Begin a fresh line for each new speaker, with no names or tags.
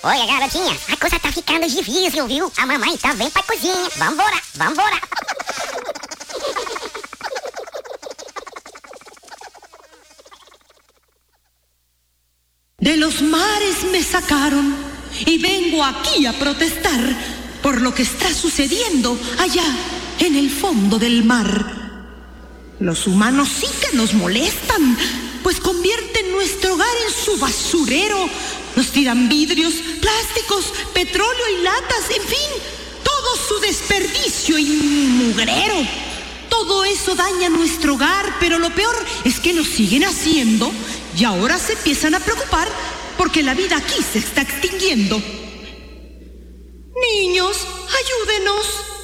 Olha, garotinha, a coisa tá ficando difícil, viu? A mamãe tá bem pra cozinha. Vambora, vambora.
De los mares me sacaron y vengo aquí a protestar por lo que está sucediendo allá en el fondo del mar. Los humanos sí que nos molestan, pues convierten nuestro hogar en su basurero. Nos tiran vidrios, plásticos, petróleo y latas, en fin, todo su desperdicio y mugrero. Todo eso daña nuestro hogar, pero lo peor es que lo siguen haciendo y ahora se empiezan a preocupar porque la vida aquí se está extinguiendo. Niños, ayúdenos.